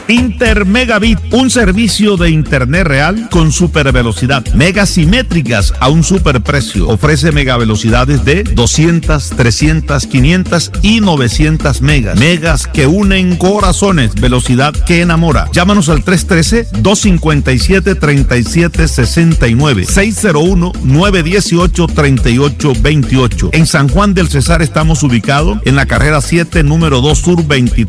Intermegabit, un servicio de internet real con super velocidad, megas simétricas a un super precio. Ofrece megavelocidades de 200, 300, 500 y 900 megas. Megas que unen corazones, velocidad que enamora. Llámanos al 313-257-3769, 601-918-3828. En San Juan del Cesar estamos ubicados en la carrera 7, número 2 Sur 23.